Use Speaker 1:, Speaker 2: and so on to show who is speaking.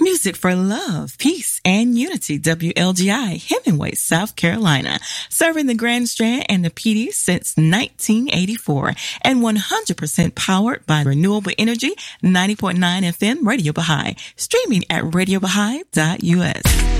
Speaker 1: Music for love, peace, and unity. WLGI, Hemingway, South Carolina. Serving the Grand Strand and the PD since 1984. And 100% powered by renewable energy. 90.9 FM, Radio Baha'i. Streaming at radiobahai.us.